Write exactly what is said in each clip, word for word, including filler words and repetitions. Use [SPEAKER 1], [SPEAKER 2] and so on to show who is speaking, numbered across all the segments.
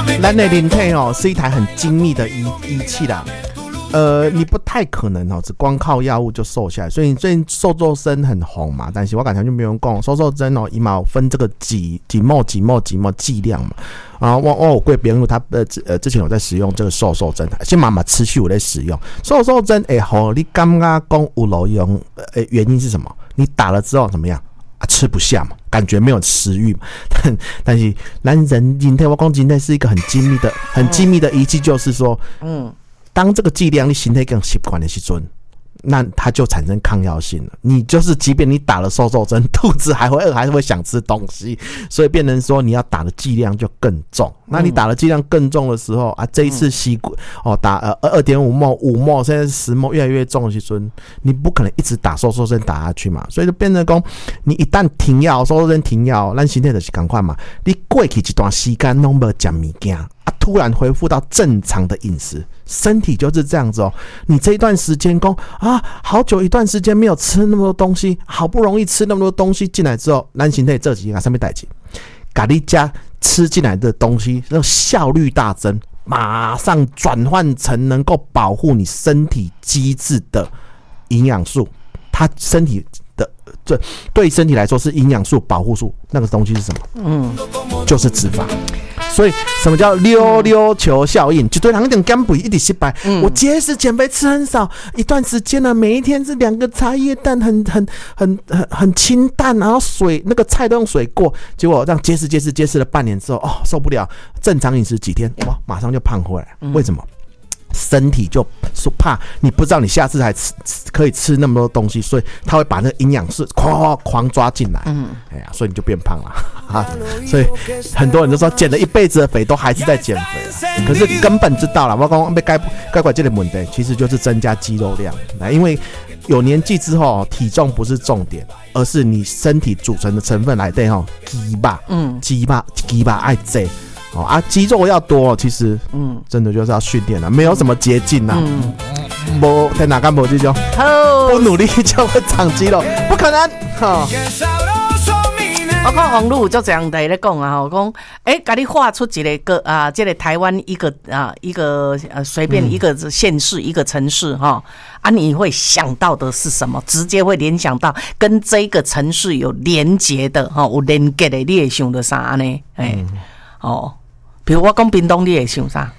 [SPEAKER 1] 咱的人体哦是一台很精密的仪仪器啦。呃，你不太可能哦，只光靠药物就瘦下来。所以最近瘦瘦针很红嘛，但是我感觉就没有人讲瘦瘦针哦，伊嘛分这个几几毫几毫几毫剂量嘛。啊，我我有贵别人他呃呃之前有在使用这个瘦瘦针，现在嘛持续有在使用瘦瘦针。哎，好，你感觉讲有路用？呃，原因是什么？你打了之后怎么样？啊，吃不下嘛，感觉没有食欲嘛。但但是咱人人体，我讲人体是一个很精密的、很精密的仪器，就是说，嗯。当这个剂量你身体更习惯的时候，那它就产生抗药性了。你就是即便你打了瘦瘦针，肚子还会饿，还是会想吃东西，所以变成说你要打的剂量就更重。那你打的剂量更重的时候啊，这一次吸哦打呃二点五毫五毫，现在是十毫，越来越重的时候，你不可能一直打瘦瘦针打下去嘛，所以就变成说，你一旦停药，瘦瘦针停药，咱身体就是赶快嘛，你过去一段时间都没有吃物件。突然恢复到正常的饮食，身体就是这样子哦。你这一段时间讲啊，好久一段时间没有吃那么多东西，好不容易吃那么多东西进来之后，咱身体这几个上面代志，把你家吃进来的东西，那效率大增，马上转换成能够保护你身体机制的营养素，它身体的这对身体来说是营养素保护素，那个东西是什么？嗯，就是脂肪。所以什么叫溜溜球效应？就对人点减肥一直失败。嗯、我节食减肥吃很少，一段时间了，每一天是两个茶叶蛋，很很很很很清淡，然后水那个菜都用水过，结果让节食节食节食了半年之后，哦受不了，正常饮食几天，哇，马上就胖回来。嗯、为什么？身体就说怕你不知道你下次还吃可以吃那么多东西，所以他会把那个营养素狂狂抓进来，嗯，哎呀，所以你就变胖了啊！所以很多人都说减了一辈子的肥都还是在减肥啦，可是根本知道了，我刚刚被该该管这个问题，其实就是增加肌肉量，因为有年纪之后，体重不是重点，而是你身体组成的成分来对哈，肌肉，嗯，肌肉肌肉爱这。哦啊，肌肉要多，其实嗯，真的就是要训练了，没有什么捷径呐。嗯，无在哪干无这种，不努力就会长肌肉，不可能。哈、哦，
[SPEAKER 2] 我看网络就这样在咧讲啊，我讲，哎、欸，给你画出一个个啊，这个台湾一个啊一个呃随便一个县市、嗯、一个城市哈啊，你会想到的是什么？直接会联想到跟这个城市有连结的哈，有连结的，你会想到啥呢？哎、欸嗯，哦。比如我讲屏东，你会想啥？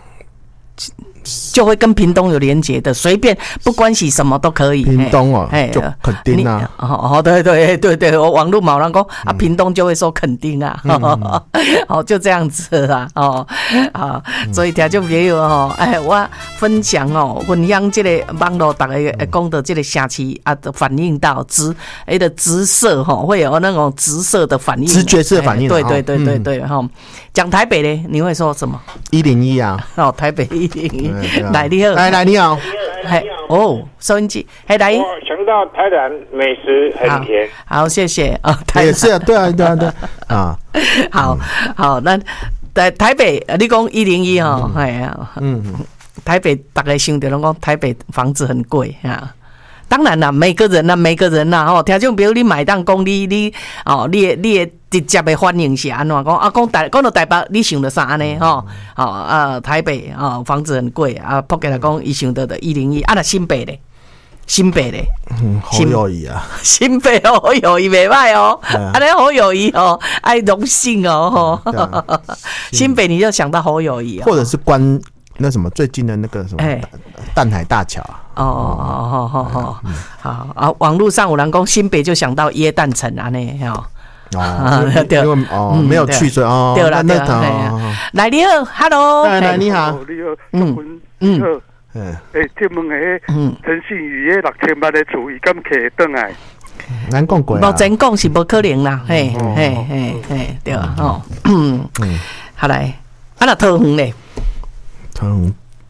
[SPEAKER 2] 就会跟屏东有连结的，随便不关系什么都可以。
[SPEAKER 1] 屏东哦，就垦丁啊。
[SPEAKER 2] 哦，对对对对，我网络某人讲啊，屏东就会说垦丁啊，嗯、哦，就这样子啊，哦，啊，所以听众朋友哦，哎，我分享哦，分享这个网络大家讲的这个城市啊，反映到直哎的直射哈，会有那种直射的反应，
[SPEAKER 1] 直觉式的反应。
[SPEAKER 2] 对对对对对哈。讲台北嘞，你会说什么？
[SPEAKER 1] 一零一啊，
[SPEAKER 2] 哦，台北一零一。来你好，
[SPEAKER 1] 来来你好，
[SPEAKER 2] 嘿哦，收音机，嘿来，
[SPEAKER 3] 我想到台南美食很甜，
[SPEAKER 2] 好，好谢谢啊，台
[SPEAKER 1] 也是啊，对啊对啊对啊，
[SPEAKER 2] 好好，那台台北，你讲一零一哦，哎呀，嗯，台北大概想到拢讲台北房子很贵啊。当然啦，每个人啦，每个人啦，吼，听种比如你买当讲你你哦，你你直接的反应是安怎讲啊？讲台讲到台北，你想到啥呢？吼，哦啊，台北啊、哦，房子很贵啊，扑起来讲，伊想到的一零一啊，那新北咧，新北咧，
[SPEAKER 1] 嗯，好友谊啊，
[SPEAKER 2] 新北哦，好友谊袂歹哦，啊，那好友谊哦，爱荣幸哦，吼，新北你就想到好友谊啊，
[SPEAKER 1] 或者是关。那什么最近的那个什么淡海大桥啊？
[SPEAKER 2] 哦哦哦哦好啊！网络上有人讲新北就想到耶诞城啊，那哦
[SPEAKER 1] 哦，对，因为哦没有去，所以哦，
[SPEAKER 2] 对了对了，来你好 ，Hello，
[SPEAKER 1] 来你好，
[SPEAKER 3] 你好，嗯嗯嗯，诶，这问下，嗯，陈信宇迄六千万的厝，伊敢摕转来？
[SPEAKER 1] 咱讲过啊，
[SPEAKER 2] 无真讲是无可能啦，嘿嘿嘿嘿，对啊，哦，嗯，好来，啊那桃园咧。
[SPEAKER 1] 嗯，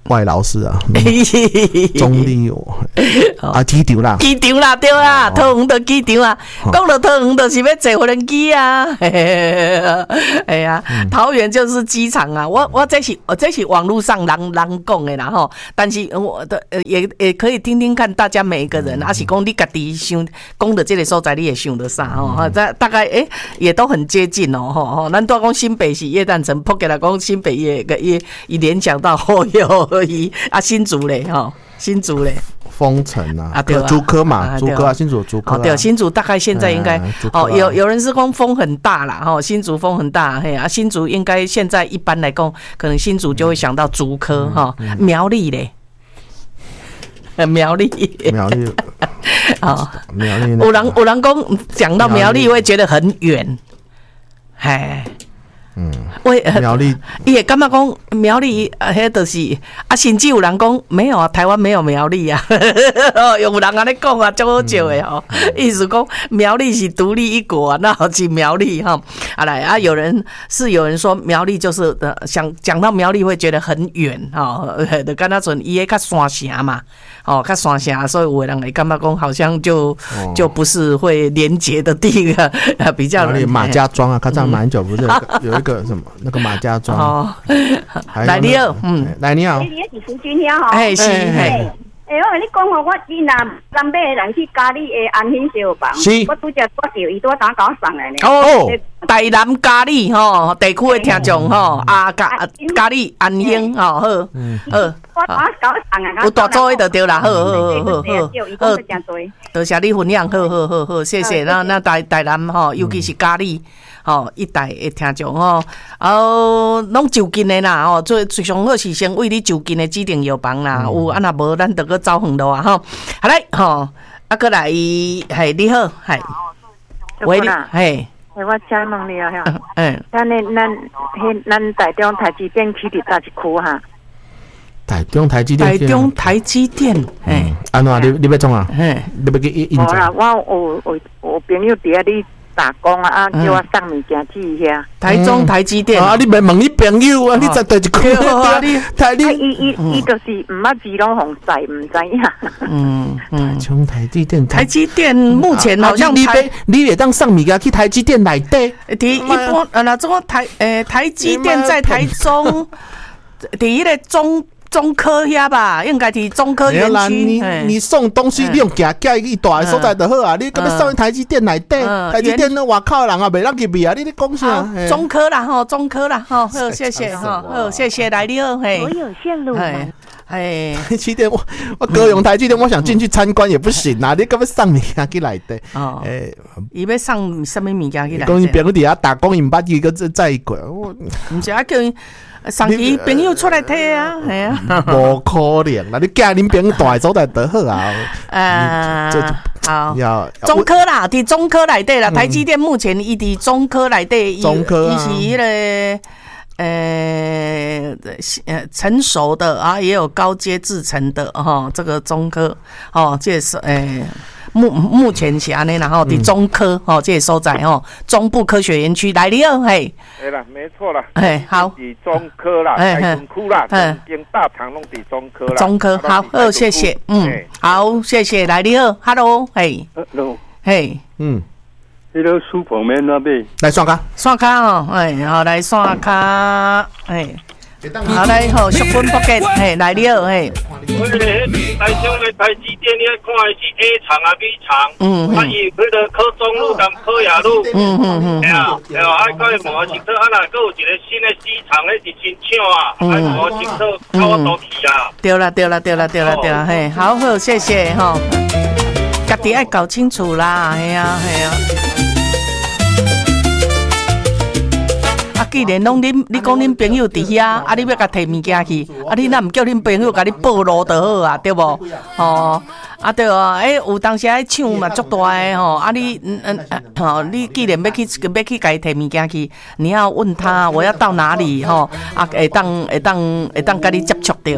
[SPEAKER 1] 外劳师啊，中立啊，机场啦，
[SPEAKER 2] 机场啦，对啦，桃园的机场啊，讲到桃园就是要坐无人机啊，哎呀，桃园就是机场啊，我我这是这是网络上人人讲的啦吼，但是我的也也可以听听看大家每一个人，还是讲你家己想讲的这个所在，你也想得啥吼？大大概诶也都很接近哦吼吼，咱都讲新北是耶诞城，扑起来讲新北也也也联想到后有。而已啊，新竹嘞哈，新竹嘞，
[SPEAKER 1] 丰城啊，
[SPEAKER 2] 啊对啊，
[SPEAKER 1] 竹科嘛，竹科啊，新竹竹科、啊，
[SPEAKER 2] 哦对，新竹大概现在应该、啊、哦，有有人是讲风很大啦，哈，新竹风很大，嘿啊，新竹应该现在一般来讲，可能新竹就会想到竹科哈、嗯嗯，苗栗嘞，苗栗，
[SPEAKER 1] 苗栗，
[SPEAKER 2] 哦，
[SPEAKER 1] 苗栗，
[SPEAKER 2] 有人有人讲讲到苗栗会觉得很远，哎。嗯，喂，
[SPEAKER 1] 苗栗，
[SPEAKER 2] 伊也感觉讲苗栗，迄就是啊，甚至有人讲没有啊，台湾没有苗栗啊，有人安尼讲啊，足好笑的吼，意思讲苗栗是独立一国啊，那好是苗栗哈，啊来啊，有人是有人说苗栗就是呃，想讲到苗栗会觉得很远哈，就跟那阵伊个较山城嘛，哦，较山城，所以有的人会感觉讲好像就、哦、就不是会连结的地个比较
[SPEAKER 1] 马家庄啊，较早马英九不是有一个什么那个马家庄哦，
[SPEAKER 2] 来你好，嗯，
[SPEAKER 1] 来你好，
[SPEAKER 4] 你是苏君遐吼，
[SPEAKER 2] 哎是，哎，
[SPEAKER 4] 哎，我跟你讲吼，我你若南北的人去嘉义的安欣烧房，我拄则拄到伊拄打甲我送来呢。
[SPEAKER 2] 哦，台南嘉义吼地区的听众吼，啊嘉嘉义安欣吼好，好，
[SPEAKER 4] 我打甲我送啊，
[SPEAKER 2] 有大做的就对啦，好好好好好，好，多谢你分享，好好好好，谢谢。那那台台南吼，尤其是嘉义。吼，一代的听众吼，哦，拢就近的啦，吼，最最上好是先为你就近的指定药房啦，嗯、有啊若无咱就搁走远路啊，吼，好来，吼，啊，过来，嘿，你好，嘿，喂，嘿，
[SPEAKER 5] 嘿，我请问你啊，哈，
[SPEAKER 2] 嗯，
[SPEAKER 5] 咱呢，咱迄咱台中台积电起伫哪一区哈？
[SPEAKER 1] 台中台积电，
[SPEAKER 2] 台中台积电，嘿，
[SPEAKER 1] 安怎你你要创啊？嘿，你要去应征？
[SPEAKER 5] 无啦，我有有有朋友伫遐哩。打工啊，啊，叫我送物件去遐。
[SPEAKER 2] 台中台积电
[SPEAKER 1] 啊，你咪问你朋友啊，你在第一区啊？你
[SPEAKER 5] 台你伊伊伊就是毋捌字拢红晒，毋知影。
[SPEAKER 2] 嗯嗯，
[SPEAKER 1] 台中台积电，
[SPEAKER 2] 台积电目前好像
[SPEAKER 1] 你别你也当送物件去台积电内底。
[SPEAKER 2] 第一般啊，那种台诶台积电在台中，第一个中。中科遐吧，应该是中科园区。
[SPEAKER 1] 你你送东西，你用夹夹一大个所在就好啊！你干嘛送去台积电内底？台积电那外口的人啊，袂让入去啊！你咧讲啥？
[SPEAKER 2] 中科啦，吼，中科啦，吼，好，谢谢，哈，好，谢谢，来你好，嘿。
[SPEAKER 4] 我有线路吗？
[SPEAKER 2] 哎，
[SPEAKER 1] 台积电，我我高雄台积电，我想进去参观也不行啊！你干嘛送物件去内底？哦，诶，
[SPEAKER 2] 伊要送什么物件去内底？
[SPEAKER 1] 讲伊朋友伫遐打工，伊毋捌记个载过，我
[SPEAKER 2] 毋是啊，叫伊。送伊朋友出来睇啊，系啊，
[SPEAKER 1] 无可能啦！你叫恁朋友大所在就好啊。
[SPEAKER 2] 呃，好，中科啦，伫中科内底啦，台积电目前伊伫中科内底，
[SPEAKER 1] 中科
[SPEAKER 2] 伊是迄个呃呃成熟的啊，也有高阶制成的哈，这个中科哦，这是诶。目目前是安尼，然后伫中科吼，这个所在吼，中部科学园区来了，嘿，
[SPEAKER 3] 对啦，没错啦，
[SPEAKER 2] 嘿，好，
[SPEAKER 3] 伫中科啦，台中区啦，中间大堂拢伫中科啦，
[SPEAKER 2] 中科，好，好，谢谢，嗯，好，谢谢，来你好 ，Hello， 嘿
[SPEAKER 6] ，Hello，
[SPEAKER 2] 嘿，
[SPEAKER 1] 嗯，
[SPEAKER 6] 迄个书房面那边，
[SPEAKER 1] 来刷卡，
[SPEAKER 2] 刷卡哦，哎，好，来刷卡，哎。好来好，小分不给，嘿，来了，嘿。
[SPEAKER 6] 我咧台中的台积电，你看的是 A 厂啊 B 厂，嗯，啊伊迄个科中路跟科雅路，嗯嗯嗯，系啊，系啊，啊，佮伊毛清楚，啊那佮有一个新的 C 厂，迄是真抢啊，啊毛清楚，甲我倒去啊。
[SPEAKER 2] 对啦对啦对啦对啦对啦，嘿，好好谢谢吼，家己爱搞清楚啦，系啊系啊。啊，既然拢恁，你讲恁朋友伫遐，啊，你要甲摕物件去，啊，你若毋叫恁朋友甲你报路就好啊，对无？哦，啊对啊，诶，有当时爱抢嘛，足大诶吼，啊你嗯嗯，吼，你既然要去要去甲伊摕物件去，你要问他我要到哪里吼，啊，会当会当会当甲你接触着。